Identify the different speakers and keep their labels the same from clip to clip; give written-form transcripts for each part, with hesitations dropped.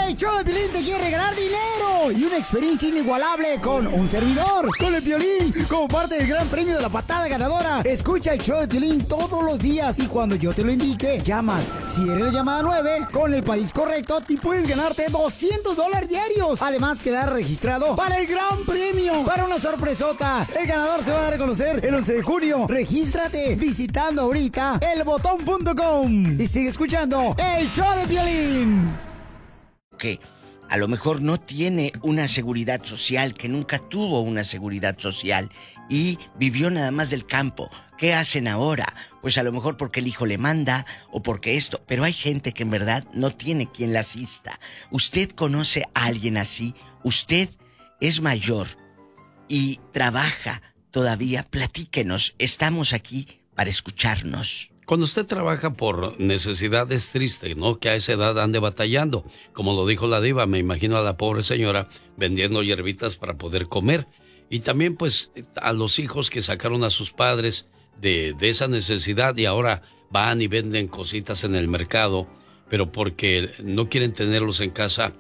Speaker 1: El show de Piolín te quiere regalar dinero y una experiencia inigualable con un servidor, con el Piolín, como parte del gran premio de la patada ganadora. Escucha el show de Piolín todos los días y cuando yo te lo indique, llamas. Si eres la llamada 9, con el país correcto, te puedes ganarte $200 diarios. Además, quedar registrado para el gran premio, para una sorpresota. El ganador se va a dar a conocer el 11 de junio. Regístrate visitando ahorita elbotón.com y sigue escuchando el show de Piolín.
Speaker 2: Que a lo mejor no tiene una seguridad social, que nunca tuvo una seguridad social y vivió nada más del campo. ¿Qué hacen ahora? Pues a lo mejor porque el hijo le manda o porque esto, pero hay gente que en verdad no tiene quien la asista. ¿Usted conoce a alguien así? ¿Usted es mayor y trabaja todavía? Platíquenos, estamos aquí para escucharnos.
Speaker 3: Cuando usted trabaja por necesidad es triste, ¿no? Que a esa edad ande batallando. Como lo dijo la diva, me imagino a la pobre señora vendiendo hierbitas para poder comer. Y también pues a los hijos que sacaron a sus padres de esa necesidad y ahora van y venden cositas en el mercado, pero porque no quieren tenerlos en casa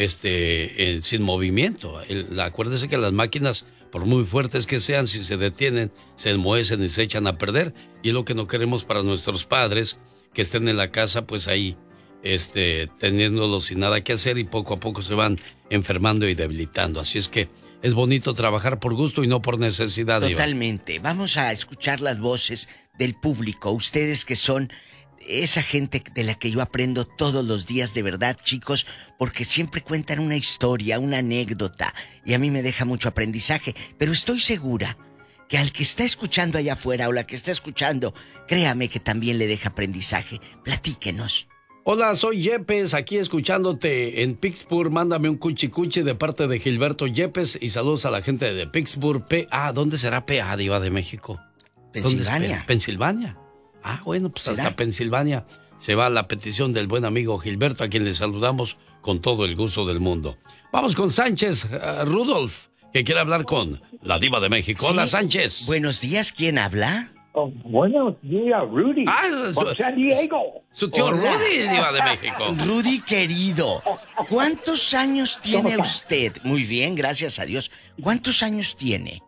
Speaker 3: sin movimiento. Acuérdese que las máquinas, por muy fuertes que sean, si se detienen, se enmohecen y se echan a perder. Y es lo que no queremos para nuestros padres, que estén en la casa, pues ahí, teniéndolos sin nada que hacer y poco a poco se van enfermando y debilitando. Así es que es bonito trabajar por gusto y no por necesidad.
Speaker 2: Totalmente. Iván. Vamos a escuchar las voces del público. Ustedes que son esa gente de la que yo aprendo todos los días, de verdad, chicos, porque siempre cuentan una historia, una anécdota, y a mí me deja mucho aprendizaje. Pero estoy segura que al que está escuchando allá afuera o la que está escuchando, créame que también le deja aprendizaje. Platíquenos.
Speaker 3: Hola, soy Yepes, aquí escuchándote en Pittsburgh. Mándame un cuchicuchi de parte de Gilberto Yepes y saludos a la gente de Pittsburgh, PA. ¿Dónde será PA, diva de México?
Speaker 2: Pensilvania.
Speaker 3: ¿Pensilvania? Ah, bueno, pues
Speaker 2: ¿será?
Speaker 3: Hasta Pensilvania se va la petición del buen amigo Gilberto, a quien le saludamos con todo el gusto del mundo. Vamos con Sánchez, Rudolf, que quiere hablar con la diva de México. ¿Sí? Hola, Sánchez.
Speaker 2: Buenos días, ¿quién habla?
Speaker 4: Oh, buenos días, Rudy. San Diego.
Speaker 3: Su tío Rudy, diva de México.
Speaker 2: Rudy, querido, ¿cuántos años tiene usted? Muy bien, gracias a Dios. ¿Cuántos años tiene?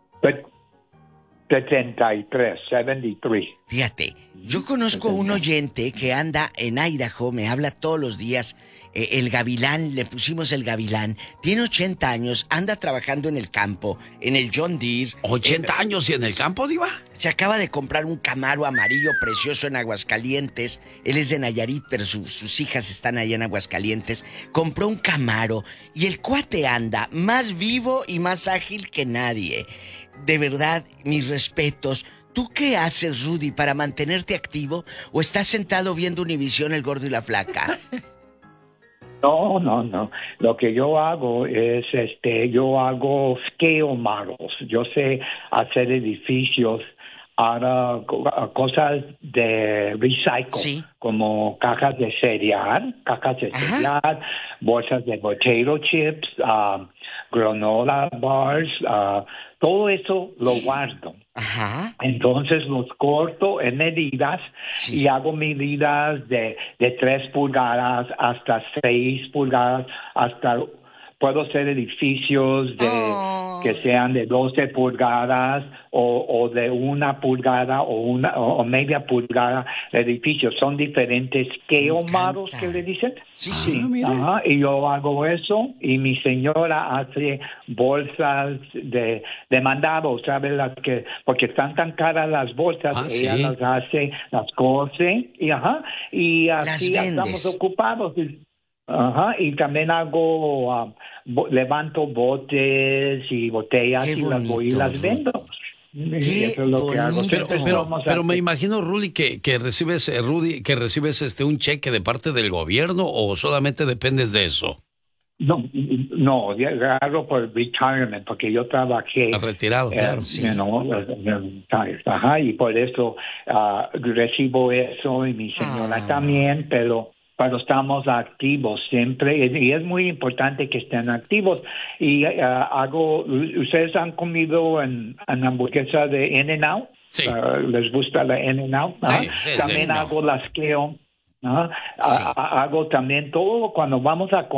Speaker 4: 73.
Speaker 2: Fíjate, yo conozco un oyente que anda en Idaho, me habla todos los días, el Gavilán, le pusimos el Gavilán, tiene 80 años, anda trabajando en el campo, en el John Deere.
Speaker 3: ¿80 años y en el campo, diva?
Speaker 2: Se acaba de comprar un Camaro amarillo precioso en Aguascalientes. Él es de Nayarit, pero sus hijas están allá en Aguascalientes. Compró un Camaro y el cuate anda más vivo y más ágil que nadie. De verdad, mis respetos. ¿Tú qué haces, Rudy, para mantenerte activo? ¿O estás sentado viendo Univisión, El Gordo y la Flaca?
Speaker 4: No. Lo que yo hago es, yo hago scale models. Yo sé hacer edificios, ahora cosas de recycle,
Speaker 2: sí,
Speaker 4: como cajas de cereal, bolsas de potato chips, granola bars, todo eso lo guardo.
Speaker 2: Ajá.
Speaker 4: Entonces los corto en medidas, sí, y hago medidas de 3 pulgadas hasta 6 pulgadas, hasta puedo hacer edificios que sean de 12 pulgadas o de 1 pulgada o media pulgada de edificios. Son diferentes scale models que le dicen.
Speaker 2: Sí.
Speaker 4: Ajá, y yo hago eso y mi señora hace bolsas de mandado, ¿sabes? Porque están tan caras las bolsas, ella las hace, las cose y así estamos ocupados. Ajá, y también hago, levanto botes y botellas. Qué y bonito, las voy y las vendo. Y eso es lo que hago.
Speaker 3: Pero me imagino, Rudy, que recibes un cheque de parte del gobierno o solamente dependes de eso.
Speaker 4: No, agarro por retirement, porque yo trabajé.
Speaker 3: Retirado, claro.
Speaker 4: Sí. Ajá, y por eso recibo eso y mi señora también, pero estamos activos siempre y es muy importante que estén activos. Y ¿ustedes han comido en hamburguesa de In-N-Out?
Speaker 3: Sí.
Speaker 4: ¿Les gusta la In-N-Out?
Speaker 3: Sí,
Speaker 4: también hago las Keo. Hago también todo cuando vamos a